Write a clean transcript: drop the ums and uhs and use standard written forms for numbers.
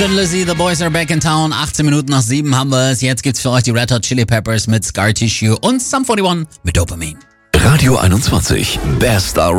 Thin Lizzy, The Boys Are Back in Town. 18 Minuten nach 7 haben wir es. Jetzt gibt's für euch die Red Hot Chili Peppers mit Scar Tissue und Sum 41 mit Dopamine. Radio 21, Best